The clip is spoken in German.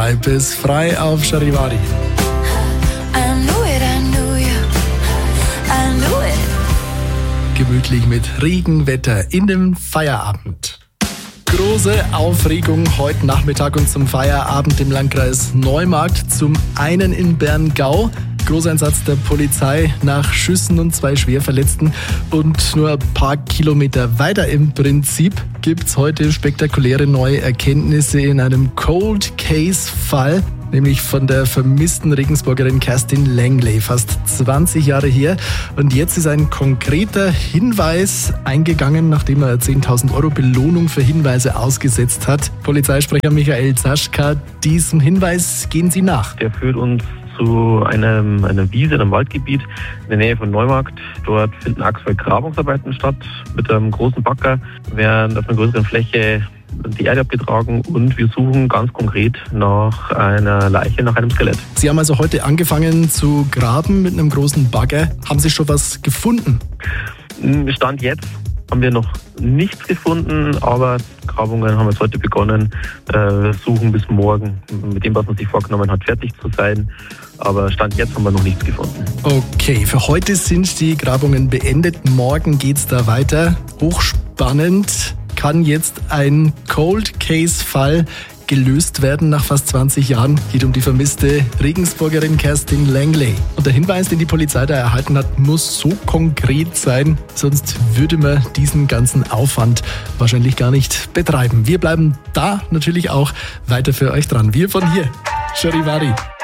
Vibe ist frei auf Charivari. Gemütlich mit Regenwetter in dem Feierabend. Große Aufregung heute Nachmittag und zum Feierabend im Landkreis Neumarkt. Zum einen in Berngau. Großeinsatz der Polizei nach Schüssen und 2 Schwerverletzten. Und nur ein paar Kilometer weiter im Prinzip gibt's heute spektakuläre neue Erkenntnisse in einem Cold Case Fall. Nämlich von der vermissten Regensburgerin Kerstin Langley, fast 20 Jahre her. Und jetzt ist ein konkreter Hinweis eingegangen, nachdem er 10.000 € Belohnung für Hinweise ausgesetzt hat. Polizeisprecher Michael Zaschka, diesem Hinweis gehen Sie nach. Der führt uns zu einer Wiese, einem Waldgebiet in der Nähe von Neumarkt. Dort finden aktuell Grabungsarbeiten statt. Mit einem großen Bagger werden auf einer größeren Fläche die Erde abgetragen und wir suchen ganz konkret nach einer Leiche, nach einem Skelett. Sie haben also heute angefangen zu graben mit einem großen Bagger. Haben Sie schon was gefunden? Stand jetzt haben wir noch nichts gefunden, aber Grabungen haben jetzt heute begonnen. Wir suchen bis morgen mit dem, was man sich vorgenommen hat, fertig zu sein. Aber Stand jetzt haben wir noch nichts gefunden. Okay, für heute sind die Grabungen beendet. Morgen geht's da weiter. Hochspannend. Kann jetzt ein Cold Case Fall gelöst werden nach fast 20 Jahren. Geht um die vermisste Regensburgerin Kerstin Langley. Und der Hinweis, den die Polizei da erhalten hat, muss so konkret sein, sonst würde man diesen ganzen Aufwand wahrscheinlich gar nicht betreiben. Wir bleiben da natürlich auch weiter für euch dran. Wir von hier, Charivari.